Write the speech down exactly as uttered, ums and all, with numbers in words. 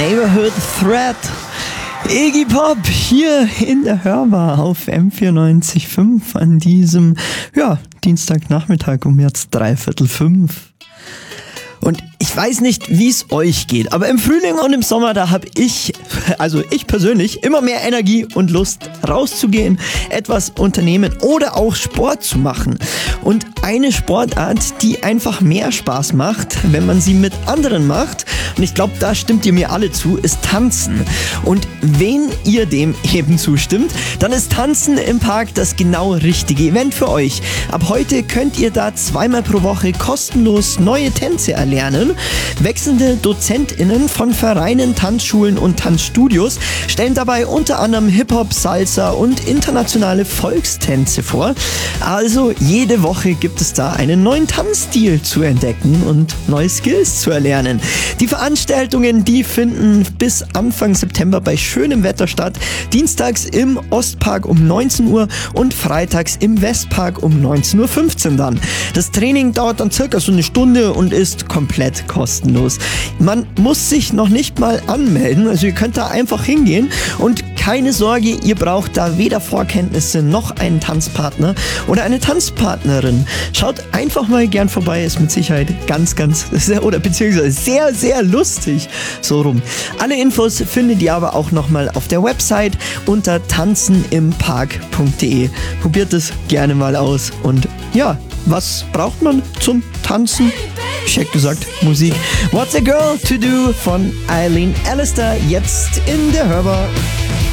Neighborhood Threat. Iggy Pop hier in der Hörbar auf M vierundneunzig Komma fünf an diesem, ja, Dienstagnachmittag um jetzt dreiviertel fünf. Und ich weiß nicht, wie es euch geht, aber im Frühling und im Sommer, da habe ich, also ich persönlich, immer mehr Energie und Lust rauszugehen, etwas unternehmen oder auch Sport zu machen. Und eine Sportart, die einfach mehr Spaß macht, wenn man sie mit anderen macht, und ich glaube, da stimmt ihr mir alle zu, ist Tanzen. Und wenn ihr dem eben zustimmt, dann ist Tanzen im Park das genau richtige Event für euch. Ab heute könnt ihr da zweimal pro Woche kostenlos neue Tänze erlernen. Wechselnde DozentInnen von Vereinen, Tanzschulen und Tanzstudios stellen dabei unter anderem Hip-Hop, Salsa und internationale Volkstänze vor. Also jede Woche gibt es da einen neuen Tanzstil zu entdecken und neue Skills zu erlernen. Die Veranstaltungen, die finden bis Anfang September bei schönem Wetter statt. Dienstags im Ostpark um neunzehn Uhr und freitags im Westpark um neunzehn Uhr fünfzehn dann. Das Training dauert dann circa so eine Stunde und ist komplett kostenlos. Man muss sich noch nicht mal anmelden, also ihr könnt da einfach hingehen und keine Sorge, ihr braucht da weder Vorkenntnisse noch einen Tanzpartner oder eine Tanzpartnerin. Schaut einfach mal gern vorbei, ist mit Sicherheit ganz, ganz, sehr, oder beziehungsweise sehr, sehr lustig, so rum. Alle Infos findet ihr aber auch nochmal auf der Website unter tanzenimpark punkt de. Probiert es gerne mal aus und ja, was braucht man zum Tanzen? Ich hätte gesagt, Musik. What's a Girl to Do von Eileen Allister, jetzt in der Hörbar.